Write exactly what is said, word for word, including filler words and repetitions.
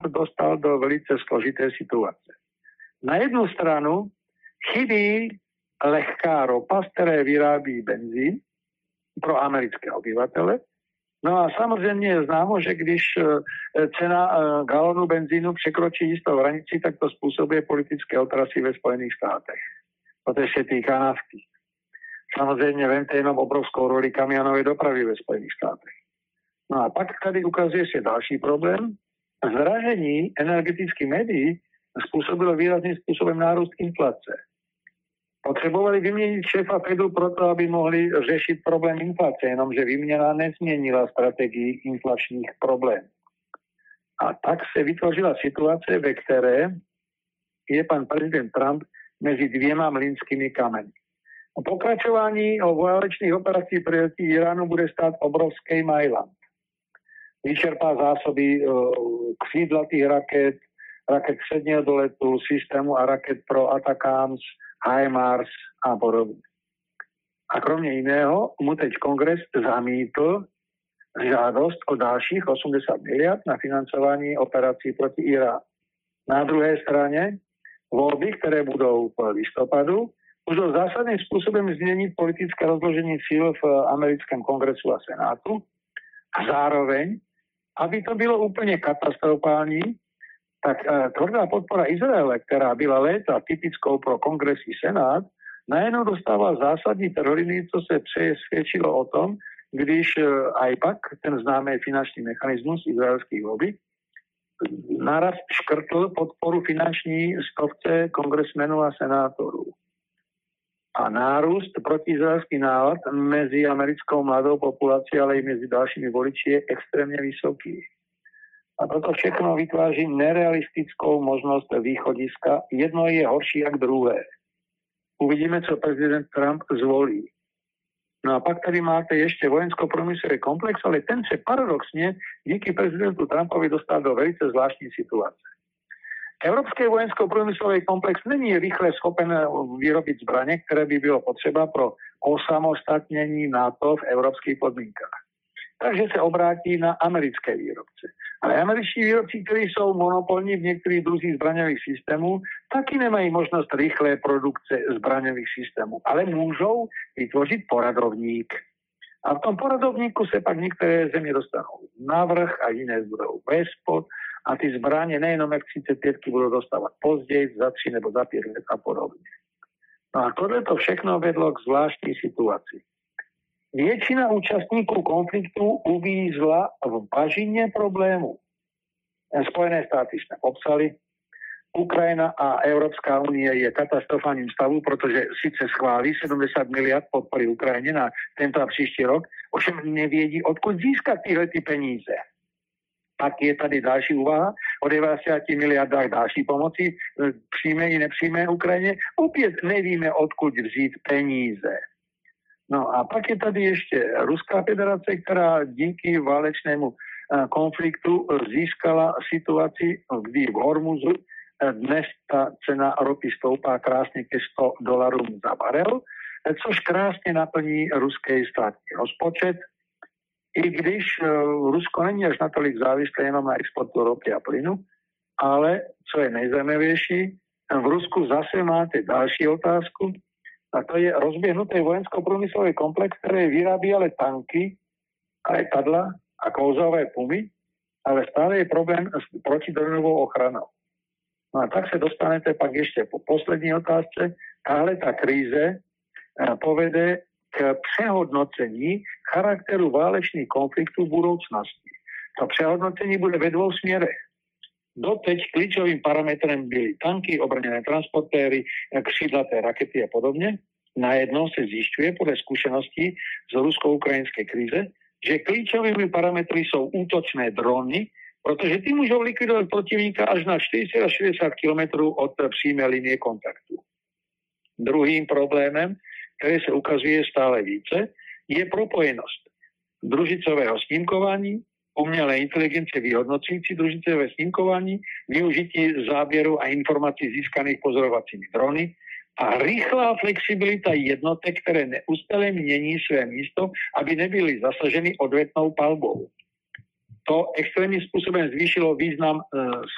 dostal do velice složité situace. Na jednu stranu chybí lehká ropa, z které vyrábí benzín pro americké obyvatele. No a samozřejmě je známo, že když cena galonu benzínu překročí jistou hranici, tak to způsobuje politické otrasy ve Spojených státech. To se týká nafty. Samozřejmě vemte jenom obrovskou roli kamionové dopravy ve Spojených státech. No a pak tady ukazuje se další problém. Zdražení energetických médií způsobilo výrazným způsobem nárůst inflace. Potřebovali vyměnit šéfa Fedu proto, aby mohli řešit problém inflace, jenomže výměna nezměnila strategii inflačních problémů. A tak se vytvořila situace, ve které je pan prezident Trump mezi dvěma mlýnskými kameny. O pokračování o válečných operací proti Iránu bude stát obrovský Mailand. Vyčerpá zásoby křídlatých raket, raket středního doletu, systému a raket pro Atacams, HIMARS a podobně. A kromě jiného mu teď kongres zamítl žádost o dalších osmdesát miliard na financování operací proti Iránu. Na druhé straně volby, které budou v listopadu, můžou zásadním způsobem změnit politické rozložení síl v americkém kongresu a senátu a zároveň, aby to bylo úplně katastrofální, tak eh, tvrdá podpora Izraele, která byla léta typickou pro kongres i senát, najednou dostává zásadní teroriny, co se přesvědčilo o tom, když eh, AIPAC, ten známý finanční mechanismus izraelských lobby, naraz škrtl podporu finanční stovce kongresmenů a senátorů. A nárůst protiizraelský nálad mezi americkou mladou populací, ale i mezi dalšími voliči je extrémně vysoký. A toto všechno vytváří nerealistickou možnost východiska. Jedno je horší jak druhé. Uvidíme, co prezident Trump zvolí. No a pak tady máte ještě vojensko-průmyslový komplex, ale ten se paradoxně díky prezidentu Trumpovi dostal do velice zvláštní situace. Evropský vojensko-průmyslový komplex není rychle schopen vyrobit zbraně, které by bylo potřeba pro osamostatnění NATO v evropských podmínkách. Takže se obrátí na americké výrobce. Ale američtí výrobci, kteří jsou monopolní v některých druzích zbraňových systémů, taky nemají možnost rychlé produkce zbraňových systémů, ale můžou vytvořit poradovník. A v tom poradovníku se pak některé země dostanou navrch a jiné budou vespod a ty zbraně nejenom F třicet pět budou dostávat později, za tři nebo za pět let a podobně. No a tohle to všechno vedlo k zvláštní situaci. Většina účastníků konfliktu uvízla v bažině problému. Spojené státy jsme popsali, Ukrajina a Evropská unie je katastrofálním stavu, protože sice schválí sedmdesát miliard podpory Ukrajině na tento a příští rok, ovšem nevědí, odkud získat tyhle ty peníze. Pak je tady další úvaha o devadesát miliardách další pomoci, přímé i nepřímé Ukrajině. Opět nevíme, odkud vzít peníze. No a pak je tady ještě Ruská federace, která díky válečnému konfliktu získala situaci, kdy v Hormuzu dnes ta cena ropy stoupá krásně ke sto dolarů za barel, což krásně naplní ruský státní rozpočet, i když Rusko není až natolik závislé jenom na exportu ropy a plynu, ale co je nejzajímavější, v Rusku zase máte další otázku, a to je rozběhnutý vojensko-průmyslový komplex, který vyrábí ale tanky, letadla a klouzové pumy, ale stále je problém s protidronovou ochranou. No a tak se dostanete pak ještě po poslední otázce. Tahle ta krize povede k přehodnocení charakteru válečných konfliktů v budoucnosti. To přehodnocení bude ve dvou směrech. Doteď klíčovým parametrem byly tanky, obrněné transportéry, křídlaté rakety a podobně. Najednou se zjišťuje podle zkušeností z rusko-ukrajinské krize, že klíčovými parametry jsou útočné drony, protože ty můžou likvidovat protivníka až na čtyřicet až šedesát kilometrů od přímé linie kontaktu. Druhým problémem, který se ukazuje stále více, je propojenost družicového snímkování, umělé inteligence vyhodnocující družicové snímkování, využití záběru a informací získaných pozorovacími drony a rychlá flexibilita jednotek, které neustále mění své místo, aby nebyly zasaženy odvetnou palbou. To extrémním způsobem zvýšilo význam